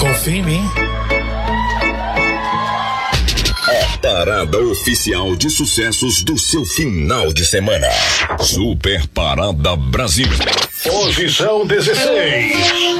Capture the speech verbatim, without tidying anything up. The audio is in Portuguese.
Confia em mim. A parada oficial de sucessos do seu final de semana. Super Parada Brasil. Posição dezesseis.